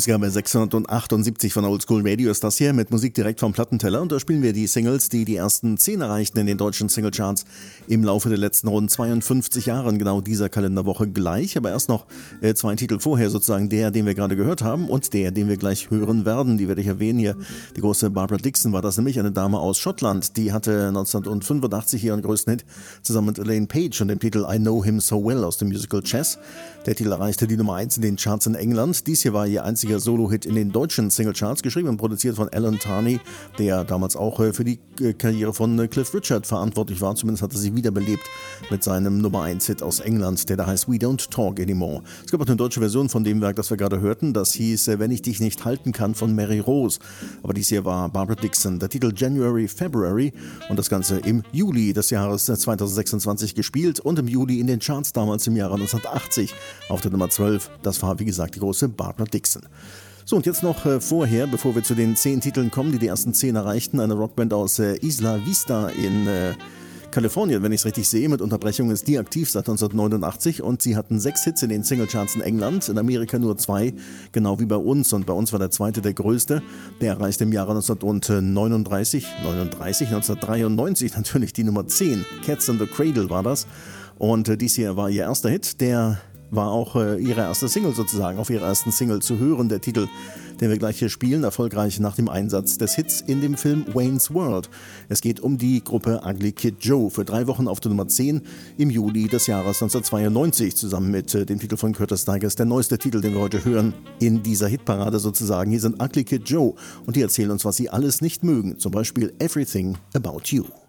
Ausgabe 678 von Oldschool Radio ist das hier mit Musik direkt vom Plattenteller und da spielen wir die Singles, die die ersten 10 erreichten in den deutschen Singlecharts im Laufe der letzten rund 52 Jahren, genau dieser Kalenderwoche gleich, aber erst noch 2 Titel vorher, sozusagen der, den wir gerade gehört haben und der, den wir gleich hören werden, die werde ich erwähnen hier. Die große Barbara Dickson war das nämlich, eine Dame aus Schottland, die hatte 1985 ihren größten Hit zusammen mit Elaine Page und dem Titel I Know Him So Well aus dem Musical Chess. Der Titel erreichte die Nummer 1 in den Charts in England. Dies hier war ihr einziger Solo-Hit in den deutschen Singlecharts, geschrieben und produziert von Alan Tarney, der damals auch für die Karriere von Cliff Richard verantwortlich war. Zumindest hat er sich wiederbelebt mit seinem Nummer 1-Hit aus England, der da heißt We Don't Talk Anymore. Es gab auch eine deutsche Version von dem Werk, das wir gerade hörten. Das hieß Wenn ich dich nicht halten kann von Mary Rose. Aber dies hier war Barbara Dickson. Der Titel January, February und das Ganze im Juli des Jahres 2026 gespielt und im Juli in den Charts damals im Jahre 1980 auf der Nummer 12. Das war, wie gesagt, die große Barbara Dickson. So, und jetzt noch vorher, bevor wir zu den 10 Titeln kommen, die die ersten 10 erreichten, eine Rockband aus Isla Vista in Kalifornien, wenn ich es richtig sehe, mit Unterbrechung ist die aktiv seit 1989 und sie hatten 6 Hits in den Singlecharts in England, in Amerika nur 2, genau wie bei uns und bei uns war der zweite der größte, der erreichte im Jahre 1993 natürlich die Nummer 10, Cats in the Cradle war das und dies hier war ihr erster Hit, der war auch ihre erste Single sozusagen, auf ihrer ersten Single zu hören, der Titel, den wir gleich hier spielen, erfolgreich nach dem Einsatz des Hits in dem Film Wayne's World. Es geht um die Gruppe Ugly Kid Joe, für 3 Wochen auf der Nummer 10 im Juli des Jahres 1992, zusammen mit dem Titel von Curtis Stigers, der neueste Titel, den wir heute hören, in dieser Hitparade sozusagen. Hier sind Ugly Kid Joe und die erzählen uns, was sie alles nicht mögen, zum Beispiel Everything About You.